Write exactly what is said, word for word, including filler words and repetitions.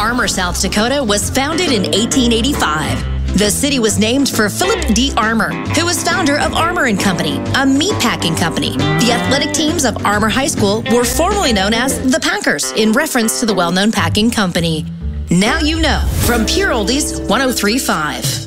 Armour, South Dakota was founded in eighteen eighty-five. The city was named for Philip D. Armour, who was founder of Armour and Company, a meatpacking company. The athletic teams of Armour High School were formerly known as the Packers, in reference to the well-known packing company. Now you know, from Pure Oldies one oh three point five.